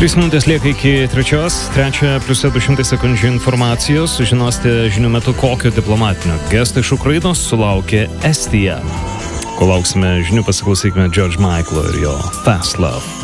3 minutės lieka iki 3 plius 200 sekundžių informacijos. Sužinosite žinių metu, kokio diplomatinio gesto iš Ukrainos sulaukė Estija. Kol lauksime žinių, pasiklausykime George Michael ir jo Fast Love.